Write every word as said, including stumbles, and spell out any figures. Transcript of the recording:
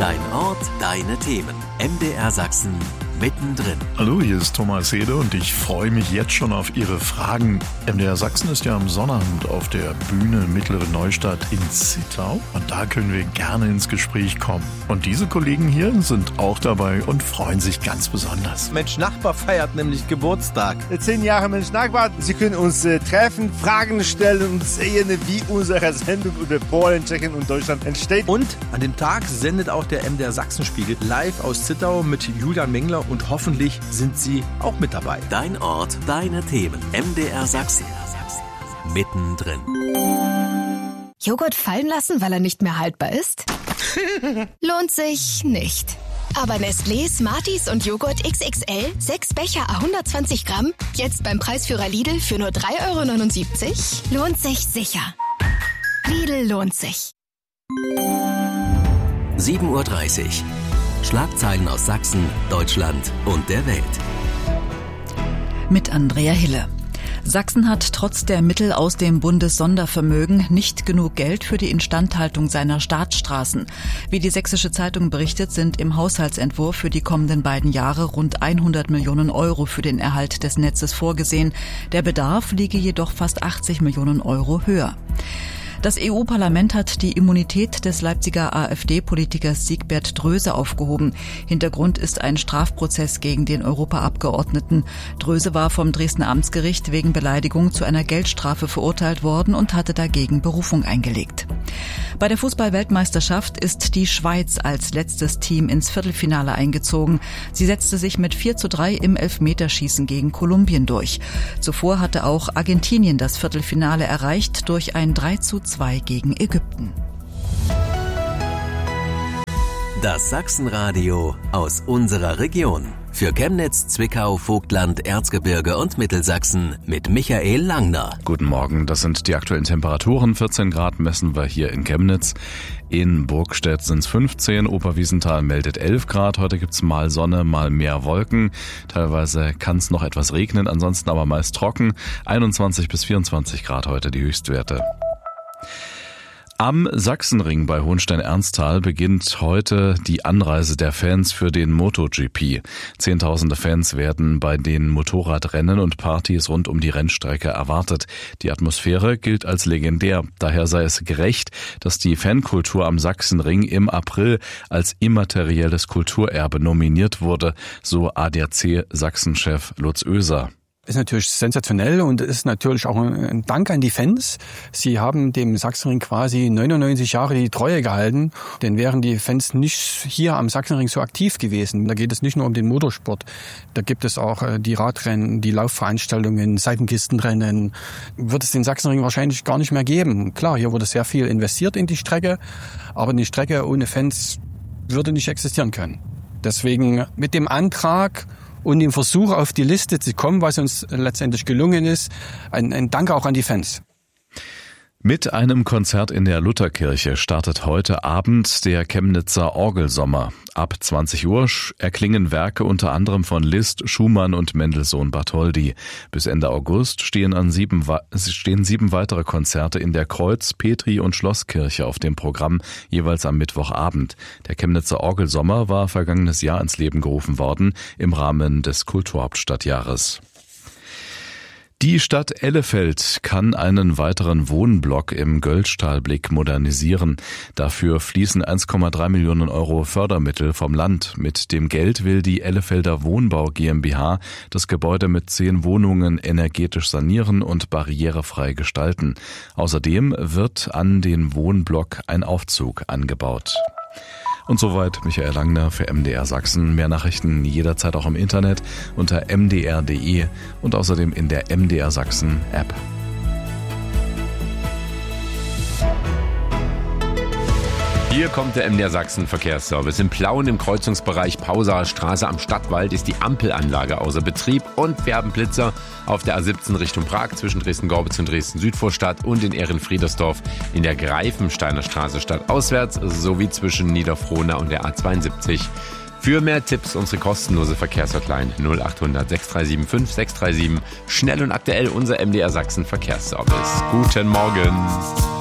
Dein Ort, deine Themen. M D R Sachsen mittendrin. Hallo, hier ist Thomas Hede und ich freue mich jetzt schon auf Ihre Fragen. M D R Sachsen ist ja am Sonnabend auf der Bühne Mittlere Neustadt in Zittau und da können wir gerne ins Gespräch kommen. Und diese Kollegen hier sind auch dabei und freuen sich ganz besonders. Mensch Nachbar feiert nämlich Geburtstag. Zehn Jahre Mensch Nachbar. Sie können uns äh, treffen, Fragen stellen und sehen, wie unsere Sendung über Polen, Tschechien und Deutschland entsteht. Und an dem Tag sendet auch der M D R Sachsenspiegel live aus Zittau mit Julian Mengler und hoffentlich sind Sie auch mit dabei. Dein Ort, deine Themen. M D R Sachsen. Mittendrin. Joghurt fallen lassen, weil er nicht mehr haltbar ist? Lohnt sich nicht. Aber Nestlé, Smarties und Joghurt X X L, sechs Becher à hundertzwanzig Gramm, jetzt beim Preisführer Lidl für nur drei Euro neunundsiebzig? Lohnt sich sicher. Lidl lohnt sich. sieben Uhr dreißig. Schlagzeilen aus Sachsen, Deutschland und der Welt. Mit Andrea Hille. Sachsen hat trotz der Mittel aus dem Bundessondervermögen nicht genug Geld für die Instandhaltung seiner Staatsstraßen. Wie die Sächsische Zeitung berichtet, sind im Haushaltsentwurf für die kommenden beiden Jahre rund hundert Millionen Euro für den Erhalt des Netzes vorgesehen. Der Bedarf liege jedoch fast achtzig Millionen Euro höher. Das E U-Parlament hat die Immunität des Leipziger AfD-Politikers Siegbert Dröse aufgehoben. Hintergrund ist ein Strafprozess gegen den Europaabgeordneten. Dröse war vom Dresdner Amtsgericht wegen Beleidigung zu einer Geldstrafe verurteilt worden und hatte dagegen Berufung eingelegt. Bei der Fußball-Weltmeisterschaft ist die Schweiz als letztes Team ins Viertelfinale eingezogen. Sie setzte sich mit vier zu drei im Elfmeterschießen gegen Kolumbien durch. Zuvor hatte auch Argentinien das Viertelfinale erreicht durch ein drei zu zwei gegen Ägypten. Das Sachsenradio aus unserer Region. Für Chemnitz, Zwickau, Vogtland, Erzgebirge und Mittelsachsen mit Michael Langner. Guten Morgen, das sind die aktuellen Temperaturen. vierzehn Grad messen wir hier in Chemnitz. In Burgstedt sind es fünfzehn, Oberwiesenthal meldet elf Grad. Heute gibt's mal Sonne, mal mehr Wolken. Teilweise kann es noch etwas regnen, ansonsten aber meist trocken. einundzwanzig bis vierundzwanzig Grad heute die Höchstwerte. Am Sachsenring bei Hohenstein-Ernsthal beginnt heute die Anreise der Fans für den MotoGP. Zehntausende Fans werden bei den Motorradrennen und Partys rund um die Rennstrecke erwartet. Die Atmosphäre gilt als legendär. Daher sei es gerecht, dass die Fankultur am Sachsenring im April als immaterielles Kulturerbe nominiert wurde, so A D A C-Sachsenchef Lutz Oeser. Ist natürlich sensationell und ist natürlich auch ein Dank an die Fans. Sie haben dem Sachsenring quasi neunundneunzig Jahre die Treue gehalten, denn wären die Fans nicht hier am Sachsenring so aktiv gewesen. Da geht es nicht nur um den Motorsport, da gibt es auch die Radrennen, die Laufveranstaltungen, Seitenkistenrennen. Wird es den Sachsenring wahrscheinlich gar nicht mehr geben. Klar, hier wurde sehr viel investiert in die Strecke, aber eine Strecke ohne Fans würde nicht existieren können. Deswegen mit dem Antrag und dem Versuch, auf die Liste zu kommen, was uns letztendlich gelungen ist, ein, ein Dank auch an die Fans. Mit einem Konzert in der Lutherkirche startet heute Abend der Chemnitzer Orgelsommer. Ab zwanzig Uhr erklingen Werke unter anderem von Liszt, Schumann und Mendelssohn Bartholdy. Bis Ende August stehen, an sieben, stehen sieben weitere Konzerte in der Kreuz-, Petri- und Schlosskirche auf dem Programm, jeweils am Mittwochabend. Der Chemnitzer Orgelsommer war vergangenes Jahr ins Leben gerufen worden im Rahmen des Kulturhauptstadtjahres. Die Stadt Ellefeld kann einen weiteren Wohnblock im Göllstahlblick modernisieren. Dafür fließen eins Komma drei Millionen Euro Fördermittel vom Land. Mit dem Geld will die Ellefelder Wohnbau GmbH das Gebäude mit zehn Wohnungen energetisch sanieren und barrierefrei gestalten. Außerdem wird an den Wohnblock ein Aufzug angebaut. Und soweit Michael Langner für M D R Sachsen. Mehr Nachrichten jederzeit auch im Internet unter m d r punkt d e und außerdem in der M D R Sachsen App. Hier kommt der M D R Sachsen Verkehrsservice. In Plauen im Kreuzungsbereich Pausaer Straße am Stadtwald ist die Ampelanlage außer Betrieb und wir haben Blitzer auf der A siebzehn Richtung Prag zwischen Dresden-Gorbitz und Dresden-Südvorstadt und in Ehrenfriedersdorf in der Greifensteiner Straße stadtauswärts sowie zwischen Niederfrohna und der A zweiundsiebzig. Für mehr Tipps unsere kostenlose Verkehrshotline null acht hundert sechs drei sieben fünf sechs drei sieben. Schnell und aktuell unser M D R Sachsen Verkehrsservice. Guten Morgen.